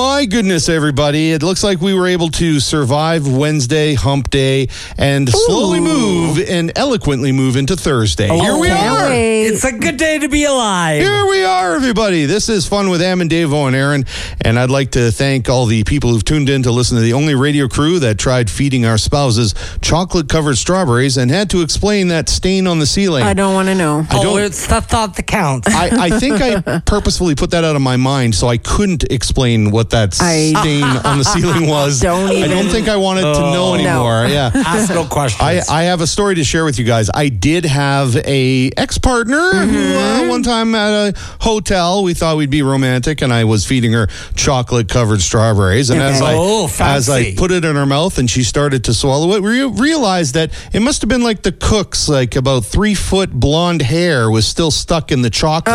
My goodness, everybody. It looks like we were able to survive Wednesday, hump day, and slowly move and eloquently move into Thursday. Here we are. It's a good day to be alive. Here we are, everybody. This is Fun with Am and Dave and Aaron, and I'd like to thank all the people who've tuned in to listen to the only radio crew that tried feeding our spouses chocolate-covered strawberries and had to explain that stain on the ceiling. I don't want to know. It's the thought that counts. I think I purposefully put that out of my mind so I couldn't explain what that stain on the ceiling was. I don't think I wanted to know anymore. Yeah. Ask no questions. I have a story to share with you guys. I did have a ex-partner who one time at a hotel, we thought we'd be romantic, and I was feeding her chocolate-covered strawberries. And as I put it in her mouth and she started to swallow it, we realized that it must have been like the cook's, like about 3-foot blonde hair was still stuck in the chocolate.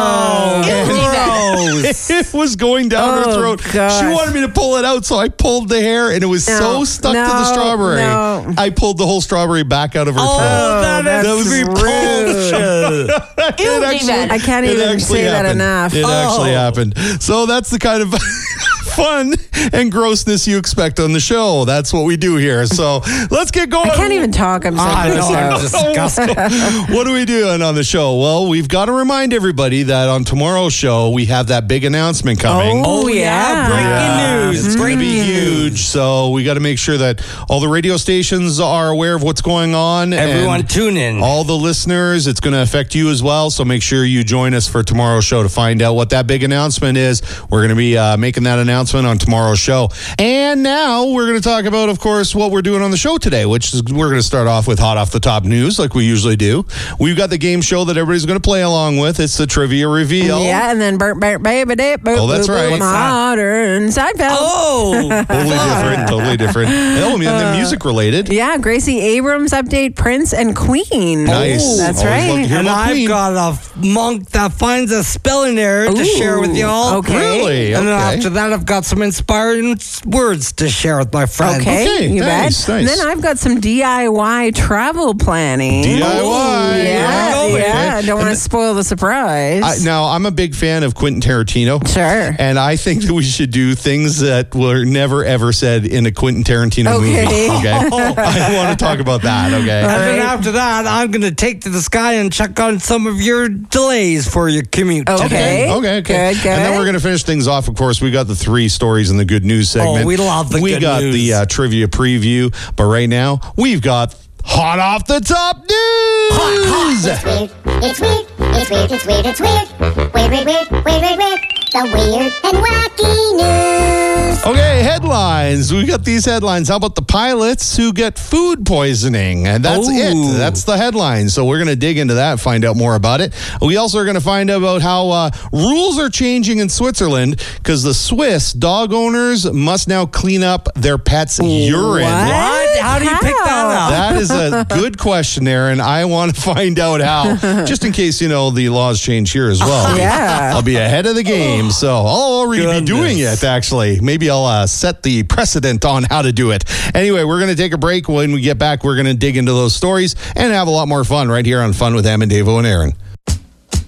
It was going down her throat. Gosh. She wanted me to pull it out, so I pulled the hair, and it was so stuck to the strawberry. I pulled the whole strawberry back out of her throat. That was rude. I can't even say that enough. It actually happened. So that's the kind of fun and grossness you expect on the show. That's what we do here. So let's get going. I can't even talk. I'm I'm disgusted. What are we doing on the show? Well, we've got to remind everybody that on tomorrow's show, we have that big announcement coming. Oh, yeah. Breaking news. It's going to be huge. So we got to make sure that all the radio stations are aware of what's going on. Everyone and tune in. all the listeners, it's going to affect you as well. So make sure you join us for tomorrow's show to find out what that big announcement is. We're going to be making that announcement on tomorrow's show. And now we're going to talk about, of course, what we're doing on the show today, which is we're going to start off with hot off the top news like we usually do. We've got the game show that everybody's going to play along with. It's the trivia reveal. Yeah, and then that's right. Modern Seinfeld. Totally different. Oh, and then music related. Yeah, Gracie Abrams update Prince and Queen. Nice. That's Always right. love to hear And about I've Queen. got a monk that finds a spelling error to share with y'all. Okay. Really? And then Okay. after that, I've got some inspiring words to share with my friends. Okay, you nice, bet. nice. And then I've got some DIY travel planning. DIY. Yeah. Okay. Don't want to spoil the surprise. Now, I'm a big fan of Quentin Tarantino. Sure. And I think that we should do things that were never, ever said in a Quentin Tarantino movie. Okay. I want to talk about that, okay? And then after that, I'm going to take to the sky and check on some of your delays for your commute today. Okay. Good. And then we're going to finish things off. Of course, we got the 3 stories in the good news segment. Oh, we love the good news. We got the trivia preview. But right now, we've got hot off the top news. It's weird. The weird and wacky news. Okay, headlines. We got these headlines. How about the pilots who get food poisoning? And that's it. That's the headline. So we're going to dig into that, find out more about it. We also are going to find out about how rules are changing in Switzerland because the Swiss dog owners must now clean up their pets' urine. What? How do you pick that up? That is a good question, Aaron. I want to find out how, just in case, the laws change here as well. Yeah. I'll be ahead of the game. So I'll already be doing it, actually. Maybe I'll set the precedent on how to do it. Anyway, we're going to take a break. When we get back, we're going to dig into those stories and have a lot more fun right here on Fun with Am and Dave and Aaron.